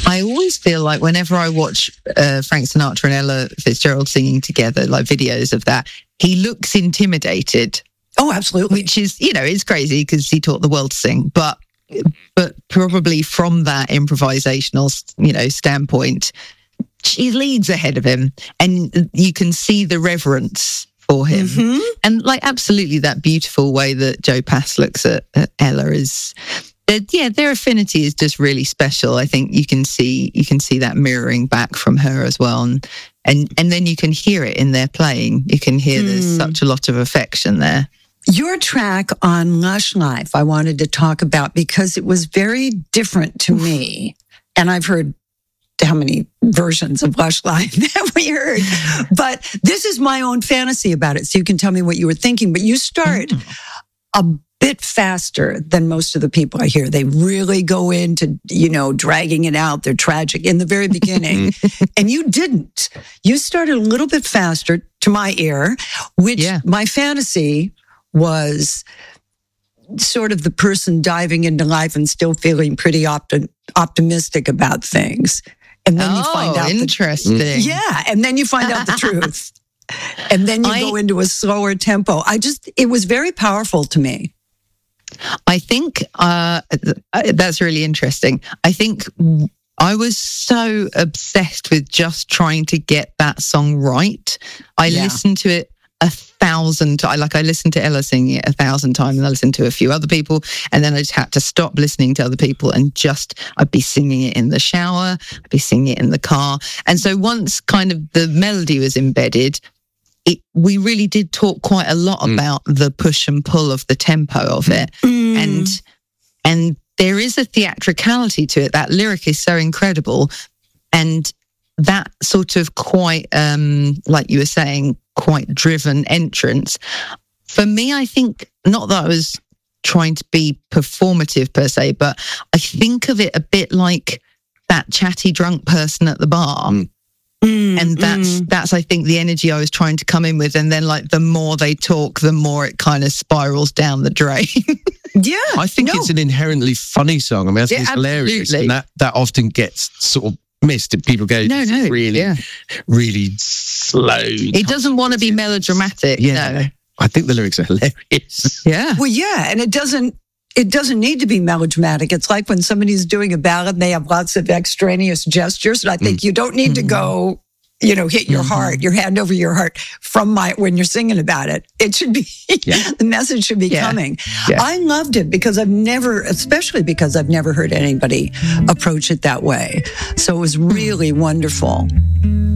I always feel like whenever I watch Frank Sinatra and Ella Fitzgerald singing together, like videos of that, he looks intimidated. Oh, absolutely. Which is, it's crazy because he taught the world to sing, but probably from that improvisational, standpoint, she leads ahead of him, and you can see the reverence for him. Mm-hmm. And like, absolutely that beautiful way that Joe Pass looks at Ella is, their affinity is just really special. I think you can see that mirroring back from her as well. And then you can hear it in their playing. You can hear there's such a lot of affection there. Your track on Lush Life, I wanted to talk about because it was very different to me. And I've heard how many versions of Lush Life that we heard. But this is my own fantasy about it. So you can tell me what you were thinking. But you start a bit faster than most of the people I hear. They really go into, dragging it out. They're tragic in the very beginning. And you didn't. You started a little bit faster to my ear, which my fantasy was sort of the person diving into life and still feeling pretty optimistic about things. And then you find out interesting. And then you find out the truth. And then you go into a slower tempo. It was very powerful to me. I think that's really interesting. I think I was so obsessed with just trying to get that song right. I listened to it 1,000 times. I listened to Ella singing it 1,000 times, and I listened to a few other people, and then I just had to stop listening to other people and I'd be singing it in the shower, I'd be singing it in the car. And so once kind of the melody was embedded, we really did talk quite a lot about the push and pull of the tempo of it. And there is a theatricality to it. That lyric is so incredible. And that sort of quite, like you were saying, quite driven entrance. For me, I think, not that I was trying to be performative per se, but I think of it a bit like that chatty drunk person at the bar. And that's I think the energy I was trying to come in with. And then like the more they talk, the more it kind of spirals down the drain. I think it's an inherently funny song. I mean, I think it's hilarious. And that often gets sort of missed. People go, really slow. It doesn't want to be melodramatic. No. I think the lyrics are hilarious. Yeah. Well, and it doesn't need to be melodramatic. It's like when somebody's doing a ballad and they have lots of extraneous gestures. And I think you don't need to go, hit your heart, your hand over your heart when you're singing about it. It should be, the message should be coming. Yeah. I loved it because especially because I've never heard anybody approach it that way. So it was really wonderful.